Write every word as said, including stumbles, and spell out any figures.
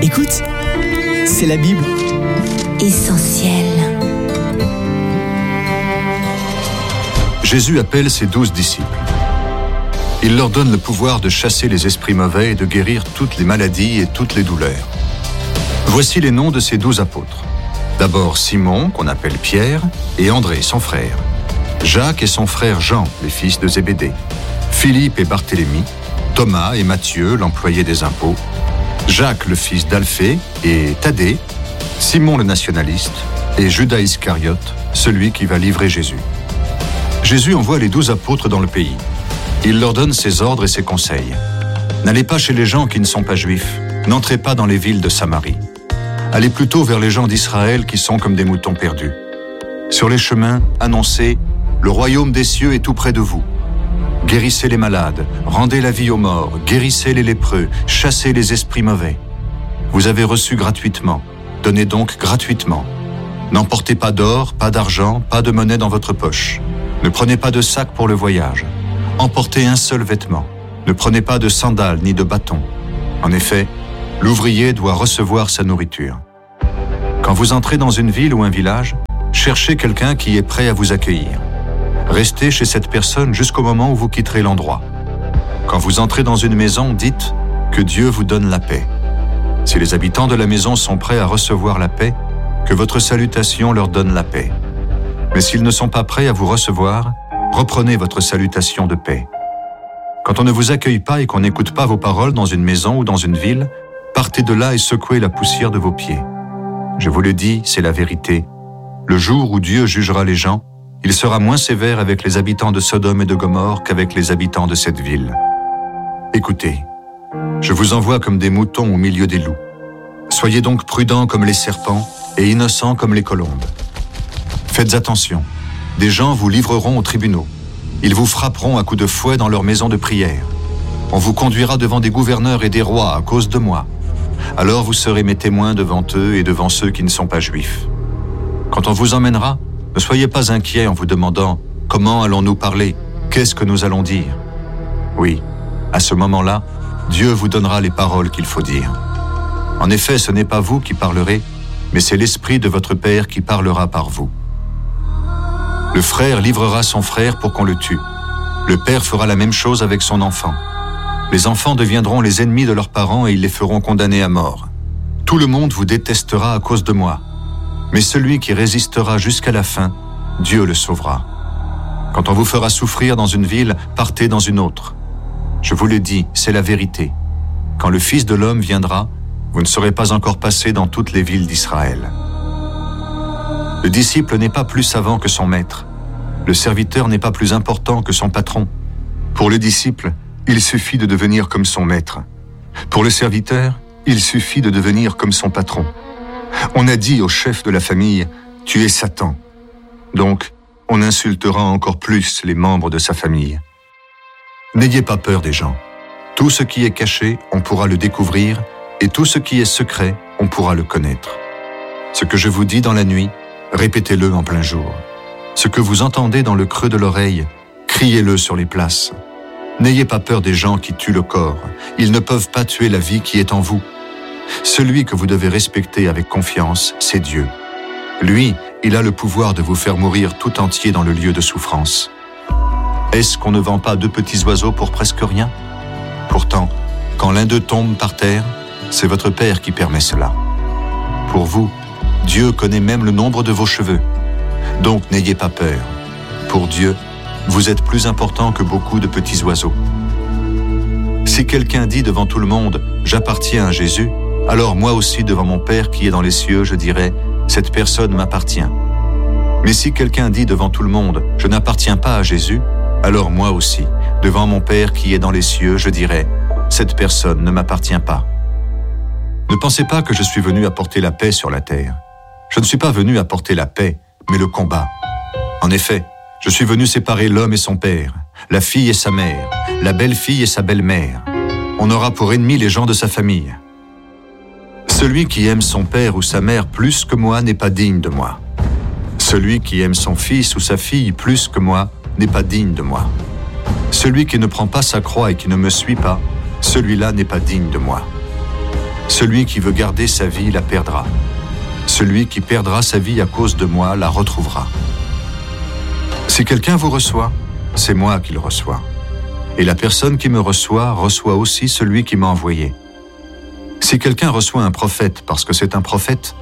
Écoute, c'est la Bible. Essentiel. Jésus appelle ses douze disciples. Il leur donne le pouvoir de chasser les esprits mauvais et de guérir toutes les maladies et toutes les douleurs. Voici les noms de ces douze apôtres. D'abord Simon, qu'on appelle Pierre, et André, son frère. Jacques et son frère Jean, les fils de Zébédée. Philippe et Barthélemy. Thomas et Matthieu, l'employé des impôts. Jacques, le fils d'Alphée, et Thaddée. Simon le nationaliste, et Judas Iscariote, celui qui va livrer Jésus. Jésus envoie les douze apôtres dans le pays. Il leur donne ses ordres et ses conseils. N'allez pas chez les gens qui ne sont pas juifs. N'entrez pas dans les villes de Samarie. Allez plutôt vers les gens d'Israël qui sont comme des moutons perdus. Sur les chemins, annoncez « Le royaume des cieux est tout près de vous ». Guérissez les malades, rendez la vie aux morts, guérissez les lépreux, chassez les esprits mauvais. Vous avez reçu gratuitement, donnez donc gratuitement. N'emportez pas d'or, pas d'argent, pas de monnaie dans votre poche. Ne prenez pas de sac pour le voyage. Emportez un seul vêtement. Ne prenez pas de sandales ni de bâton. En effet, l'ouvrier doit recevoir sa nourriture. Quand vous entrez dans une ville ou un village, cherchez quelqu'un qui est prêt à vous accueillir. Restez chez cette personne jusqu'au moment où vous quitterez l'endroit. Quand vous entrez dans une maison, dites que Dieu vous donne la paix. Si les habitants de la maison sont prêts à recevoir la paix, que votre salutation leur donne la paix. Mais s'ils ne sont pas prêts à vous recevoir, reprenez votre salutation de paix. Quand on ne vous accueille pas et qu'on n'écoute pas vos paroles dans une maison ou dans une ville, partez de là et secouez la poussière de vos pieds. Je vous le dis, c'est la vérité. Le jour où Dieu jugera les gens, il sera moins sévère avec les habitants de Sodome et de Gomorrhe qu'avec les habitants de cette ville. Écoutez, je vous envoie comme des moutons au milieu des loups. Soyez donc prudents comme les serpents et innocents comme les colombes. Faites attention, des gens vous livreront aux tribunaux. Ils vous frapperont à coups de fouet dans leur maison de prière. On vous conduira devant des gouverneurs et des rois à cause de moi. Alors vous serez mes témoins devant eux et devant ceux qui ne sont pas juifs. Quand on vous emmènera, ne soyez pas inquiets en vous demandant « Comment allons-nous parler ? Qu'est-ce que nous allons dire ?» Oui, à ce moment-là, Dieu vous donnera les paroles qu'il faut dire. En effet, ce n'est pas vous qui parlerez, mais c'est l'Esprit de votre Père qui parlera par vous. Le frère livrera son frère pour qu'on le tue. Le père fera la même chose avec son enfant. Les enfants deviendront les ennemis de leurs parents et ils les feront condamner à mort. Tout le monde vous détestera à cause de moi. Mais celui qui résistera jusqu'à la fin, Dieu le sauvera. Quand on vous fera souffrir dans une ville, partez dans une autre. Je vous le dis, c'est la vérité. Quand le Fils de l'homme viendra, vous ne serez pas encore passé dans toutes les villes d'Israël. Le disciple n'est pas plus savant que son maître. Le serviteur n'est pas plus important que son patron. Pour le disciple, il suffit de devenir comme son maître. Pour le serviteur, il suffit de devenir comme son patron. On a dit au chef de la famille, « Tu es Satan ». Donc, on insultera encore plus les membres de sa famille. N'ayez pas peur des gens. Tout ce qui est caché, on pourra le découvrir, et tout ce qui est secret, on pourra le connaître. Ce que je vous dis dans la nuit, répétez-le en plein jour. Ce que vous entendez dans le creux de l'oreille, criez-le sur les places. N'ayez pas peur des gens qui tuent le corps. Ils ne peuvent pas tuer la vie qui est en vous. Celui que vous devez respecter avec confiance, c'est Dieu. Lui, il a le pouvoir de vous faire mourir tout entier dans le lieu de souffrance. Est-ce qu'on ne vend pas deux petits oiseaux pour presque rien ? Pourtant, quand l'un d'eux tombe par terre, c'est votre Père qui permet cela. Pour vous, Dieu connaît même le nombre de vos cheveux. Donc n'ayez pas peur. Pour Dieu, vous êtes plus important que beaucoup de petits oiseaux. Si quelqu'un dit devant tout le monde « J'appartiens à Jésus », alors moi aussi devant mon Père qui est dans les cieux, je dirai « Cette personne m'appartient ». Mais si quelqu'un dit devant tout le monde « Je n'appartiens pas à Jésus », alors moi aussi, devant mon Père qui est dans les cieux, je dirai « Cette personne ne m'appartient pas ». Ne pensez pas que je suis venu apporter la paix sur la terre. Je ne suis pas venu apporter la paix, mais le combat. En effet, je suis venu séparer l'homme et son père, la fille et sa mère, la belle-fille et sa belle-mère. On aura pour ennemis les gens de sa famille. Celui qui aime son père ou sa mère plus que moi n'est pas digne de moi. Celui qui aime son fils ou sa fille plus que moi n'est pas digne de moi. Celui qui ne prend pas sa croix et qui ne me suit pas, celui-là n'est pas digne de moi. Celui qui veut garder sa vie la perdra. Celui qui perdra sa vie à cause de moi la retrouvera. Si quelqu'un vous reçoit, c'est moi qui le reçois. Et la personne qui me reçoit reçoit aussi celui qui m'a envoyé. Si quelqu'un reçoit un prophète parce que c'est un prophète,